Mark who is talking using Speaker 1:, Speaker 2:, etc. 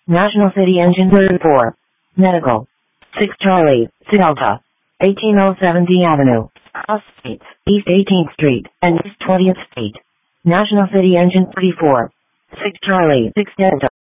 Speaker 1: National City Engine 34. Medical. 6 Charlie, Delta. 1807 D Avenue. Cross Streets, East 18th Street, and East 20th Street. National City Engine 34. 6 Charlie, 6 Delta.